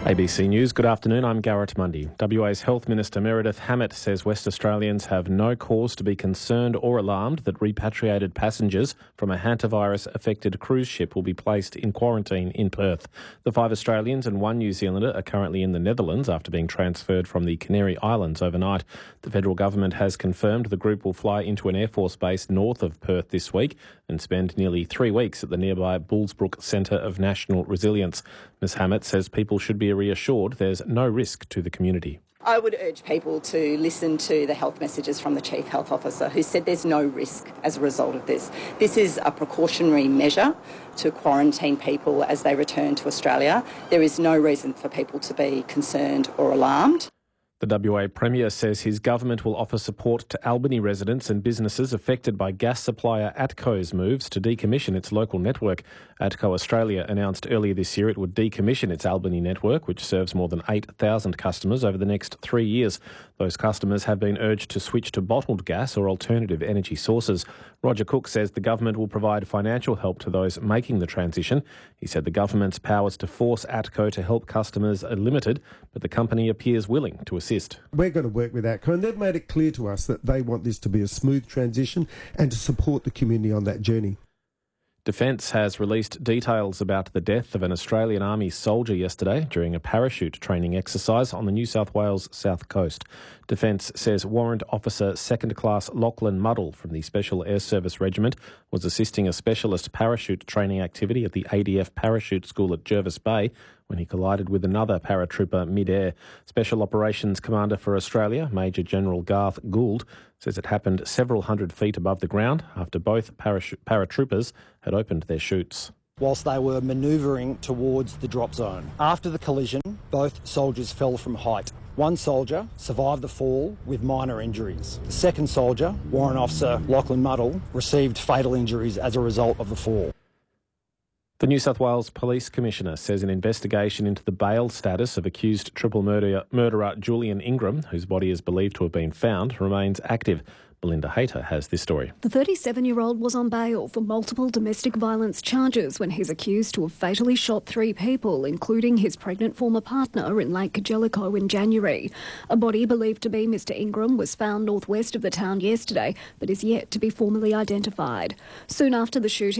ABC News, good afternoon, I'm Garrett Mundy. WA's Health Minister Meredith Hammett says West Australians have no cause to be concerned or alarmed that repatriated passengers from a hantavirus-affected cruise ship will be placed in quarantine in Perth. The 5 Australians and 1 New Zealander are currently in the Netherlands after being transferred from the Canary Islands overnight. The federal government has confirmed the group will fly into an Air Force base north of Perth this week and spend nearly 3 weeks at the nearby Bullsbrook Centre of National Resilience. Ms Hammett says people should be reassured there's no risk to the community. I would urge people to listen to the health messages from the Chief Health Officer, who said there's no risk as a result of this. This is a precautionary measure to quarantine people as they return to Australia. There is no reason for people to be concerned or alarmed. The WA Premier says his government will offer support to Albany residents and businesses affected by gas supplier ATCO's moves to decommission its local network. ATCO Australia announced earlier this year it would decommission its Albany network, which serves more than 8,000 customers over the next 3 years. Those customers have been urged to switch to bottled gas or alternative energy sources. Roger Cook says the government will provide financial help to those making the transition. He said the government's powers to force ATCO to help customers are limited, but the company appears willing to assist. We're going to work with ATCO, and they've made it clear to us that they want this to be a smooth transition and to support the community on that journey. Defence has released details about the death of an Australian Army soldier yesterday during a parachute training exercise on the New South Wales south coast. Defence says Warrant Officer 2nd Class Lachlan Muddle from the Special Air Service Regiment was assisting a specialist parachute training activity at the ADF Parachute School at Jervis Bay when he collided with another paratrooper mid-air. Special Operations Commander for Australia, Major General Garth Gould, says it happened several hundred feet above the ground after both paratroopers had opened their chutes. Whilst they were manoeuvring towards the drop zone. After the collision, both soldiers fell from height. One soldier survived the fall with minor injuries. The second soldier, Warrant Officer Lachlan Muddle, received fatal injuries as a result of the fall. The New South Wales Police Commissioner says an investigation into the bail status of accused triple murderer Julian Ingram, whose body is believed to have been found, remains active. Belinda Hayter has this story. The 37-year-old was on bail for multiple domestic violence charges when he's accused to have fatally shot 3 people, including his pregnant former partner in Lake Jellicoe in January. A body believed to be Mr Ingram was found northwest of the town yesterday, but is yet to be formally identified. Soon after the shooting,